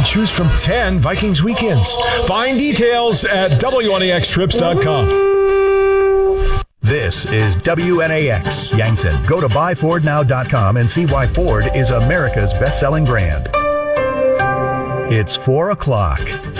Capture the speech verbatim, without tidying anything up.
and choose from ten Vikings weekends. Find details at W N A X trips dot com. This is W N A X Yankton. Go to buy ford now dot com and see why Ford is America's best-selling brand. It's four o'clock.